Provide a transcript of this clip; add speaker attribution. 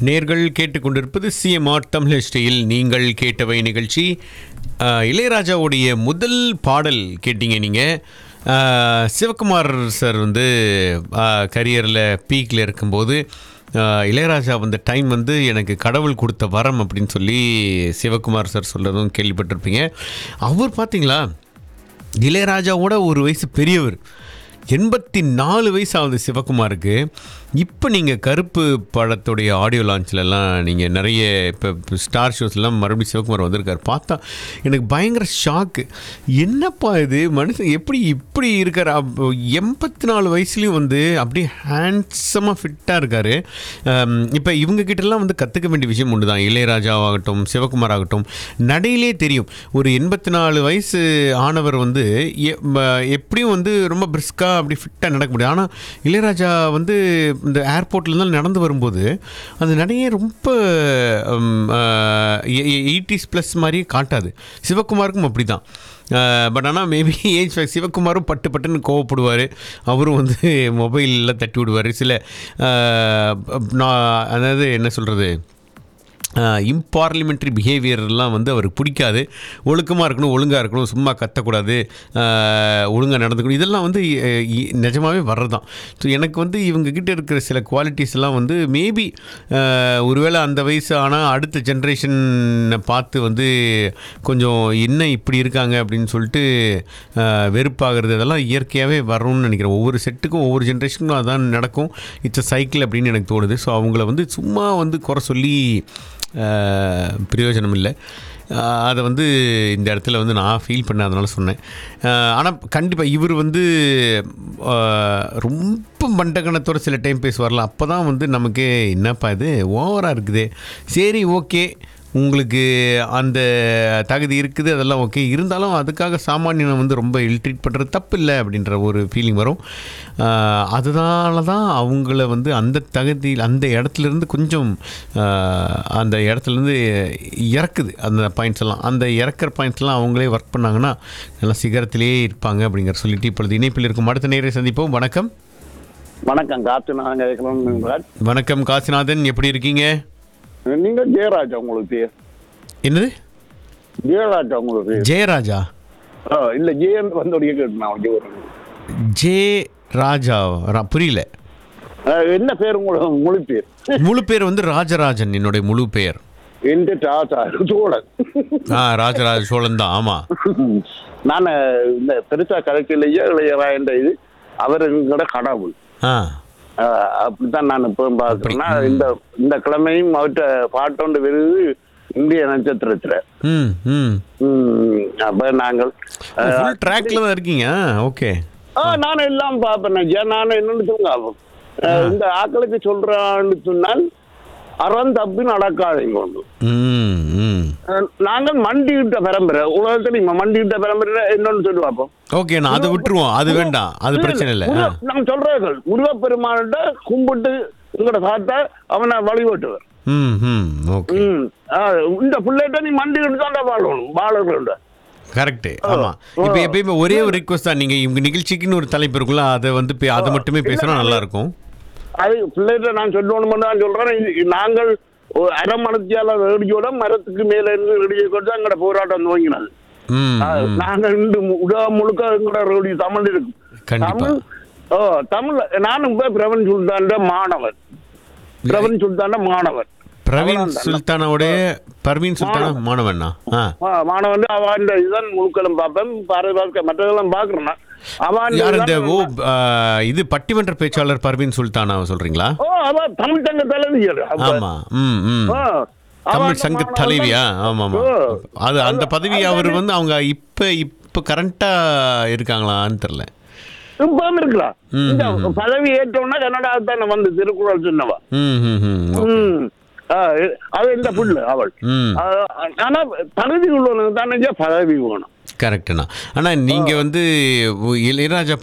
Speaker 1: நேர்கள் கேட்டுக்கொண்டிருப்பது சிஎம்ஆர் தமிழ் ஹிஸ்டரியில் நீங்கள் கேட்டவை நிகழ்ச்சி. இளையராஜாவுடைய முதல் பாடல் கேட்டீங்க நீங்கள். சிவகுமார் சார் வந்து கரியரில் பீக்கில் இருக்கும்போது இளையராஜா வந்த டைம் வந்து எனக்கு கடவுள் கொடுத்த வரம் அப்படின்னு சொல்லி சிவகுமார் சார் சொல்கிறதும் கேள்விப்பட்டிருப்பீங்க. அவர் பார்த்தீங்களா, இளையராஜாவோட ஒரு வயசு பெரியவர். 84 வயசு ஆகுது சிவகுமாருக்கு. இப்போ நீங்கள் கருப்பு படத்துடைய ஆடியோ லான்ச்லலாம் நீங்கள் நிறைய இப்போ ஸ்டார் ஷோஸ்லாம் மறுபடியும் சிவகுமார் வந்திருக்கார். பார்த்தா எனக்கு பயங்கர ஷாக்கு. என்னப்பா இது மனுஷன் எப்படி இப்படி இருக்கார்? 84 வயசுலேயும் வந்து அப்படியே ஹேண்ட்ஸமாக ஃபிட்டாக இருக்கார். இப்போ இவங்ககிட்டலாம் வந்து கற்றுக்க வேண்டிய விஷயம் ஒன்று தான். இளையராஜாவாகட்டும் சிவகுமார் ஆகட்டும், நடையிலே தெரியும். ஒரு 84 வயசு ஆனவர் வந்து எப்படியும் வந்து ரொம்ப பிரிஸ்காக அப்படி ஃபிட்டாக நடக்க முடியும். ஆனால் இளையராஜா வந்து இந்த ஏர்போர்ட்லேருந்து நடந்து வரும்போது அந்த நடையே ரொம்ப 80s ப்ளஸ் மாதிரியே காட்டாது. சிவகுமாருக்கும் அப்படி தான். பட் ஆனால் மேபி ஏஜ் சிவகுமாரும் பட்டுன்னு கோவப்படுவார். அவரும் வந்து மொபைலில் தட்டி விடுவார். சில அதாவது என்ன சொல்கிறது, இம்பார்லிமெண்ட்ரி பிஹேவியர்லாம் வந்து அவருக்கு பிடிக்காது. ஒழுக்கமாக இருக்கணும், ஒழுங்காக இருக்கணும், சும்மா கத்தக்கூடாது, ஒழுங்காக நடந்துக்கணும், இதெல்லாம் வந்து நிஜமாகவே வர்றதான். ஸோ எனக்கு வந்து இவங்ககிட்ட இருக்கிற சில குவாலிட்டிஸ் எல்லாம் வந்து மேபி ஒருவேளை அந்த வயசு ஆனால் அடுத்த ஜென்ரேஷனை பார்த்து வந்து கொஞ்சம் என்ன இப்படி இருக்காங்க அப்படின்னு சொல்லிட்டு வெறுப்பாகிறது, அதெல்லாம் இயற்கையாகவே வரணும்னு நினைக்கிறேன். ஒவ்வொரு செட்டுக்கும் ஒவ்வொரு ஜென்ரேஷனுக்கும் அதான் நடக்கும். இட்ஸ் அ சைக்கிள் அப்படின்னு எனக்கு தோணுது. ஸோ அவங்கள வந்து சும்மா வந்து குறை சொல்லி பிரயோஜனம் இல்லை. அதை வந்து இந்த இடத்துல வந்து நான் ஃபீல் பண்ண, அதனால சொன்னேன். ஆனால் கண்டிப்பாக இவர் வந்து ரொம்ப மண்டகணத்தோடு சில டைம் பேசுவார்ல, அப்போ தான் வந்து நமக்கு என்னப்பா இது ஓவராக இருக்குது. சரி, ஓகே, உங்களுக்கு அந்த தகுதி இருக்குது, அதெல்லாம் ஓகே. இருந்தாலும் அதுக்காக சாமானியனை வந்து ரொம்ப இல்ட்ரீட் பண்ணுறது தப்பு இல்லை அப்படின்ற ஒரு ஃபீலிங் வரும். அதனால தான் அவங்கள வந்து அந்த தகுதியில் அந்த இடத்துலேருந்து கொஞ்சம் அந்த இடத்துலேருந்து இறக்குது அந்த பாயிண்ட்ஸ் எல்லாம். அந்த இறக்குற பாயிண்ட்ஸ்லாம் அவங்களே ஒர்க் பண்ணாங்கன்னா நல்லா சிகரத்திலே இருப்பாங்க அப்படிங்கிற சொல்லிட்டு இப்பொழுது இணைப்பில் இருக்கும் அடுத்த நேரை சந்திப்போம். வணக்கம்.
Speaker 2: வணக்கம், காசிநாதன்.
Speaker 1: வணக்கம் காசிநாதன், எப்படி இருக்கீங்க?
Speaker 2: நீங்க ஜெயராஜா, உங்களுக்கு பேர்
Speaker 1: என்னது?
Speaker 2: ஜெயராஜா உங்களுக்கு பேர்?
Speaker 1: ஜெயராஜா
Speaker 2: இல்ல, ஜெயன் வந்தோடைய கேட்டு.
Speaker 1: ஜே ராஜா புரியல.
Speaker 2: என்ன பேர் உங்களுக்கு? முழு பேர்?
Speaker 1: முழு பேர் வந்து ராஜராஜன். என்னுடைய முழு பெயர்
Speaker 2: சோழன்.
Speaker 1: ராஜராஜ சோழன் தான். ஆமா,
Speaker 2: நான் இந்த பெருசா கலெக்டிலேயே இளையராஜன் இது அவர் எங்களோட கடவுள். அப்படித்தான் நான் இப்போ பார்க்கறேன்னா, இந்த கிழமையும் அவர்கிட்ட பாட்டோண்டு விருது இந்திய நட்சத்திரத்துல. அப்ப நாங்கள்
Speaker 1: ட்ராக்ல தான் இருக்கீங்க. ஓகே.
Speaker 2: நானும் எல்லாம் பார்ப்பேன். நானும் என்னன்னு சொல்லுங்க, இந்த ஆக்களுக்கு சொல்றான்னு சொன்னால் அறம் தப்பி நடக்காதீங்க. நாங்கள் மண்டிகிட்ட பரம்பரை, உலகத்துல மண்டிகிட்ட பரம்பரை என்னன்னு சொல்லி பார்ப்போம்.
Speaker 1: ஓகே, நான் அதை விட்டுருவோம், அது வேண்டாம், அது பிரச்சனை இல்லை.
Speaker 2: நாங்க சொல்றார்கள் முருகப்பெருமான்கிட்ட கும்பிட்டு உங்களோட தாத்தா அவனை வழிபட்டுவர். இந்த பிள்ளைகிட்ட நீ மண்டிகிட்டு தான் வாழணும், வாழணும்.
Speaker 1: கரெக்ட். ஆமா, இப்போ எப்பயுமே ஒரே ஒரு ரிக்வஸ்ட் தான், நீங்க இவங்க நிகழ்ச்சிக்குன்னு ஒரு தலைப்பு இருக்குல்ல, அதை வந்து அதை மட்டுமே பேசினா நல்லா இருக்கும்.
Speaker 2: அது பிள்ளைகிட்ட நான் சொல்லணும்னு தான் சொல்றேன். நாங்கள் அரை மணத்தியால ரேடியோட மரத்துக்கு மேல இருந்து ரேடியோ கொடுத்து எங்களோட போராட்டம் துவங்கினது. நாங்கள் முழுக்க எங்களோட ரேடியோ தமிழ் இருக்கு. தமிழ் நானும் போய் பிரவீன் சுல்தான மாணவன்.
Speaker 1: பிரவீன் சுல்தானோட பர்வீன் சுல்தானா மாணவன்.
Speaker 2: மாணவன் அவன் இதுதான் முழுக்களும் பார்ப்பேன், மற்றதெல்லாம் பாக்குறேன்.
Speaker 1: இது பட்டிமன்ற பேச்சாளர் பர்வீன் சுல்தானா சொல்றீங்களா?
Speaker 2: தமிழ் சங்க தலைவி.
Speaker 1: ஆமா, தமிழ் சங்க தலைவியா? ஆமா ஆமா, அது அந்த பதவி அவர் வந்து அவங்க இப்ப கரண்டா இருக்காங்களான்னு தெரியல.
Speaker 2: இப்பவும் இருக்கலாம். பதவி ஏற்றோம்னா கன்னடா தானே வந்து திருக்குறள் சொன்னவா. அது இந்த புள்ள அவள். ஆனா தகுதி உள்ளவனுக்கு தானே பதவி வேணும்.
Speaker 1: கரெக்டுண்ணா. ஆனால் நீங்கள் வந்து இளையராஜா